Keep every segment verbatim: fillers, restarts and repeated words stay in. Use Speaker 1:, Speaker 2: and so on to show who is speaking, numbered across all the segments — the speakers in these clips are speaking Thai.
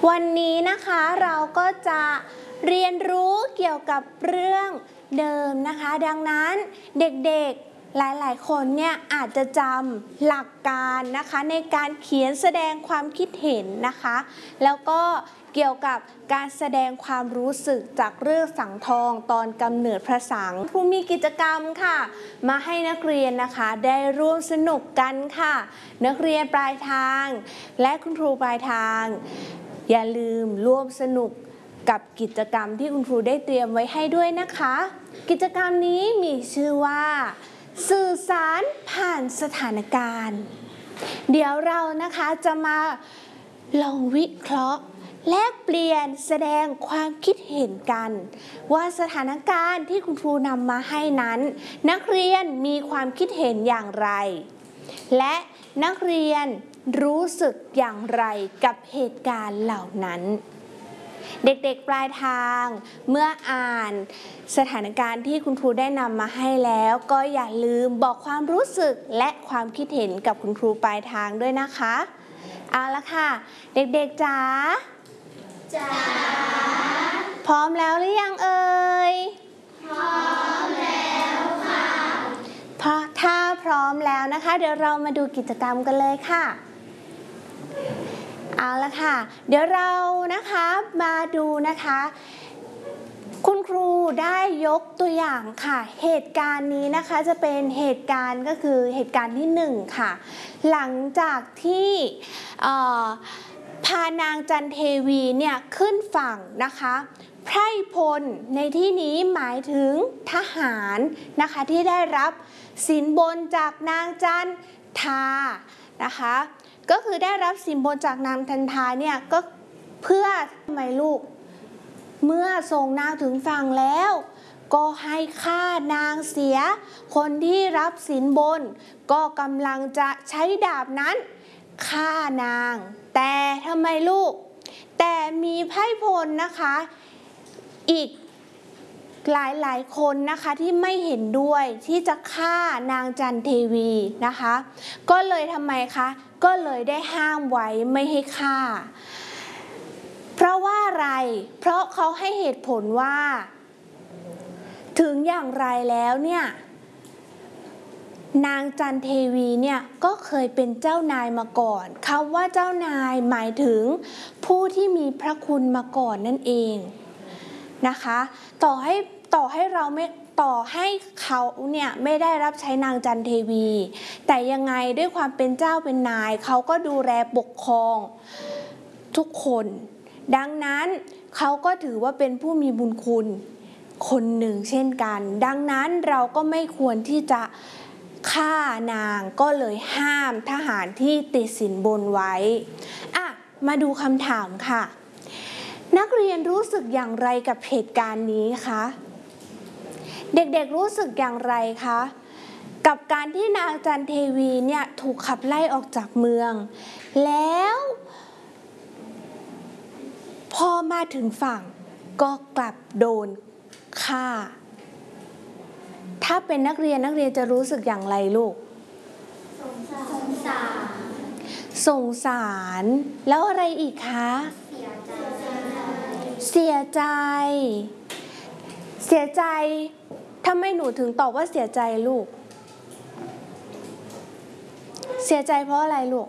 Speaker 1: วันนี้นะคะเราก็จะเรียนรู้เกี่ยวกับเรื่องเดิมนะคะดังนั้นเด็กๆหลายๆคนเนี่ยอาจจะจำหลักการนะคะในการเขียนแสดงความคิดเห็นนะคะแล้วก็เกี่ยวกับการแสดงความรู้สึกจากเรื่องสังทองตอนกำเนิดพระสังครูมีกิจกรรมค่ะมาให้นักเรียนนะคะได้ร่วมสนุกกันค่ะนักเรียนปลายทางและคุณครูปลายทางอย่าลืมร่วมสนุกกับกิจกรรมที่คุณครูได้เตรียมไว้ให้ด้วยนะคะกิจกรรมนี้มีชื่อว่าสื่อสารผ่านสถานการณ์เดี๋ยวเรานะคะจะมาลองวิเคราะห์แลกเปลี่ยนแสดงความคิดเห็นกันว่าสถานการณ์ที่คุณครูนำมาให้นั้นนักเรียนมีความคิดเห็นอย่างไรและนักเรียนรู้สึกอย่างไรกับเหตุการณ์เหล่านั้นเด็กๆปลายทางเมื่ออ่านสถานการณ์ที่คุณครูได้นำมาให้แล้วก็อย่าลืมบอกความรู้สึกและความคิดเห็นกับคุณครูปลายทางด้วยนะคะเอาละค่ะเด็กๆจ๋าจ๋าพร้อมแล้วหรือยังเอ่ยพร้อมแล้วค่ะพอถ้าพร้อมแล้วนะคะเดี๋ยวเรามาดูกิจกรรมกันเลยค่ะเอาละค่ะเดี๋ยวเรานะคะมาดูนะคะคุณครูได้ยกตัวอย่างค่ะเหตุการณ์นี้นะคะจะเป็นเหตุการณ์ก็คือเหตุการณ์ที่หนึ่งค่ะหลังจากที่พานางจันเทวีเนี่ยขึ้นฝั่งนะคะไพร่พลในที่นี้หมายถึงทหารนะคะที่ได้รับสินบนจากนางจันทานะคะก็คือได้รับสินบนจากนางจันทาเนี่ยก็เพื่อทำไมลูกเมื่อส่งนางถึงฝั่งแล้วก็ให้ฆ่านางเสียคนที่รับสินบนก็กำลังจะใช้ดาบนั้นฆ่านางแต่ทำไมลูกแต่มีไพร่พลนะคะอีกหลายๆคนนะคะที่ไม่เห็นด้วยที่จะฆ่านางจันเทวีนะคะก็เลยทำไมคะก็เลยได้ห้ามไว้ไม่ให้ฆ่าเพราะว่าอะไรเพราะเขาให้เหตุผลว่าถึงอย่างไรแล้วเนี่ยนางจันเทวีเนี่ยก็เคยเป็นเจ้านายมาก่อนคำว่าเจ้านายหมายถึงผู้ที่มีพระคุณมาก่อนนั่นเองนะคะต่อให้ต่อให้เราไม่ต่อให้เขาเนี่ยไม่ได้รับใช้นางจันเทวีแต่ยังไงด้วยความเป็นเจ้าเป็นนายเขาก็ดูแลปกครองทุกคนดังนั้นเขาก็ถือว่าเป็นผู้มีบุญคุณคนหนึ่งเช่นกันดังนั้นเราก็ไม่ควรที่จะฆ่านางก็เลยห้ามทหารที่ติดสินบนไว้อ่ะมาดูคำถามค่ะนักเรียนรู้สึกอย่างไรกับเหตุการณ์นี้คะเด็กๆรู้สึกอย่างไรคะกับการที่นางจันเทวีเนี่ยถูกขับไล่ออกจากเมืองแล้วพอมาถึงฝั่งก็กลับโดนฆ่าถ้าเป็นนักเรียนนักเรียนจะรู้สึกอย่างไรลูกสงสารสงสารสงสารแล้วอะไรอีกคะเสียใจเสียใจเสียใจทำไมหนูถึงตอบว่าเสียใจลูกเสียใจเพราะอะไรลูก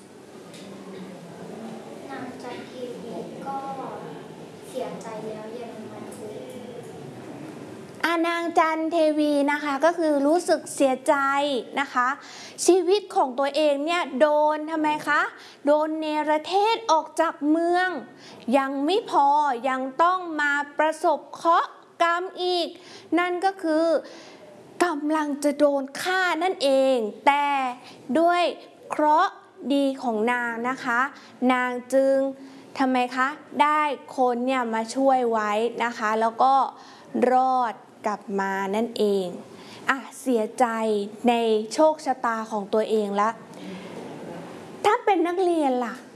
Speaker 2: นางจันเทวีก็เสียใจแล้วยังมาคุย
Speaker 1: อานางจันเทวีนะคะก็คือรู้สึกเสียใจนะคะชีวิตของตัวเองเนี่ยโดนทำไมคะโดนเนรเทศออกจากเมืองยังไม่พอยังต้องมาประสบเคราะห์กรรมอีกนั่นก็คือกำลังจะโดนฆ่านั่นเองแต่ด้วยเคราะห์ดีของนางนะคะนางจึงทำไมคะได้คนเนี่ยมาช่วยไว้นะคะแล้วก็รอดกลับมานั่นเองอ่ะเสียใจในโชคชะตาของตัวเองละถ้าเป็นนักเรียนล่ะ